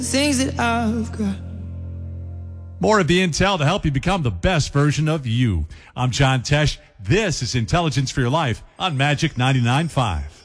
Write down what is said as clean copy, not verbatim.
things that I've got. More of the intel to help you become the best version of you. I'm John Tesh. This is Intelligence for Your Life on Magic 99.5.